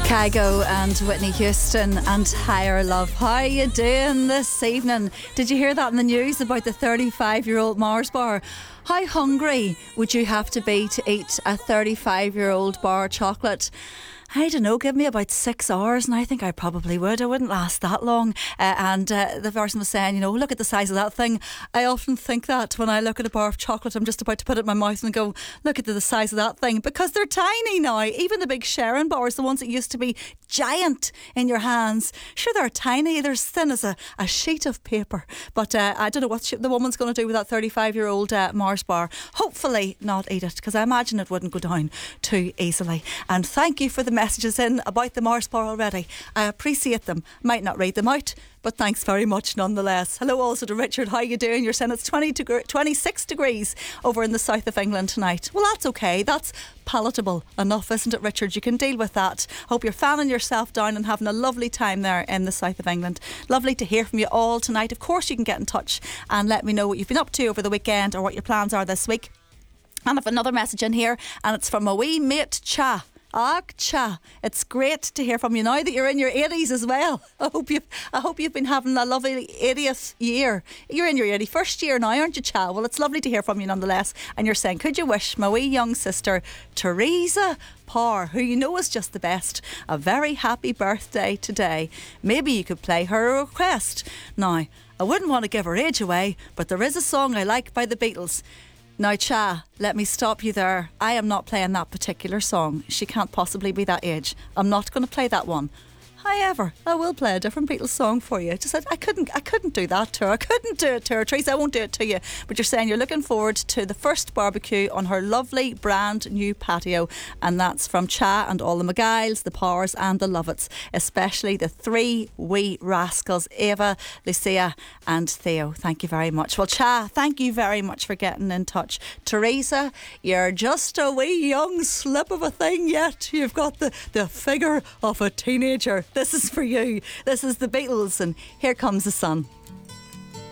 Kygo and Whitney Houston and Higher Love. How are you doing this evening? Did you hear that in the news about the 35-year-old Mars bar? How hungry would you have to be to eat a 35-year-old bar of chocolate? I don't know, give me about 6 hours and I think I probably would. I wouldn't last that long. The person was saying, you know, look at the size of that thing. I often think that when I look at a bar of chocolate, I'm just about to put it in my mouth and go, look at the size of that thing. Because they're tiny now. Even the big Sharon bars, the ones that used to be giant in your hands. Sure, they're tiny. They're as thin as a sheet of paper. But I don't know what the woman's going to do with that 35-year-old Mars bar. Hopefully not eat it, because I imagine it wouldn't go down too easily. And thank you for the messages in about the Mars bar already. I appreciate them. Might not read them out, but thanks very much nonetheless. Hello also to Richard. How are you doing? You're saying it's 26 degrees over in the south of England tonight. Well, that's okay. That's palatable enough, isn't it, Richard? You can deal with that. Hope you're fanning yourself down and having a lovely time there in the south of England. Lovely to hear from you all tonight. Of course, you can get in touch and let me know what you've been up to over the weekend or what your plans are this week. And I've another message in here, and it's from my wee mate Cha. Cha, it's great to hear from you now that you're in your 80s as well. I hope you've been having a lovely 80th year. You're in your 81st year now, aren't you, Cha? Well, it's lovely to hear from you nonetheless. And you're saying, could you wish my wee young sister Teresa Parr, who you know is just the best, a very happy birthday today? Maybe you could play her a request. Now, I wouldn't want to give her age away, but there is a song I like by the Beatles. Now, Cha, let me stop you there. I am not playing that particular song. She can't possibly be that age. I'm not going to play that one. However, I will play a different Beatles song for you. Just said I couldn't do that to her. I couldn't do it to her, Teresa. I won't do it to you. But you're saying you're looking forward to the first barbecue on her lovely brand new patio, and that's from Cha and all the McGuiles, the Powers and the Lovitts, especially the three wee rascals, Ava, Lucia and Theo. Thank you very much. Well, Cha, thank you very much for getting in touch. Teresa, you're just a wee young slip of a thing yet. You've got the figure of a teenager. This is for you. This is the Beatles, and Here Comes the Sun.